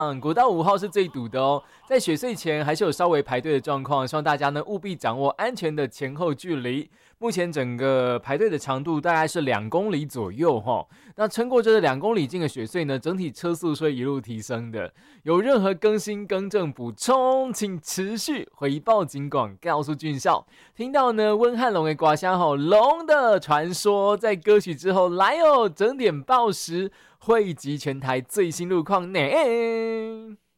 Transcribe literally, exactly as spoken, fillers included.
嗯，国道五号是最堵的哦，在雪隧前还是有稍微排队的状况，希望大家呢务必掌握安全的前后距离。目前整个排队的长度大概是两公里左右哈、哦，那撑过这两公里近的雪隧呢，整体车速是会一路提升的。有任何更新、更正、补充，请持续回报警广，告诉俊孝。听到呢温汉龙的瓜香吼，龙的传说在歌曲之后来哦，整点报时汇集全台最新路况呢。